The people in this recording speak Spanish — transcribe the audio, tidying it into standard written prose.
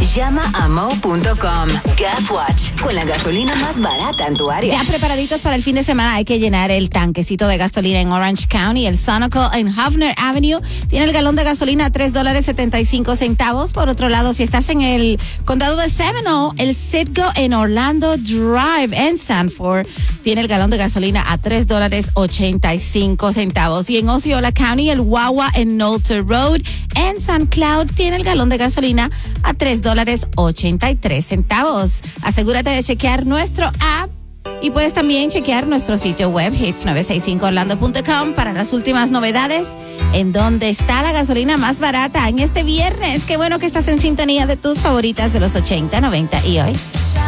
llama a mo.com. Gas Watch, con la gasolina más barata en tu área. Ya preparaditos para el fin de semana, hay que llenar el tanquecito de gasolina en Orange County. El Sunoco en Hofner Avenue tiene el galón de gasolina a $3.75. Por otro lado, si estás en el condado de Seminole, el Citgo en Orlando Drive en Sanford tiene el galón de gasolina a $3.85. Y en Osceola County, el Wawa en Knowlton Road en St. Cloud tiene el galón de gasolina a $3.83. Asegúrate de chequear nuestro app y puedes también chequear nuestro sitio web hits965orlando.com para las últimas novedades en donde está la gasolina más barata en este viernes. Qué bueno que estás en sintonía de tus favoritas de los 80, 90 y hoy.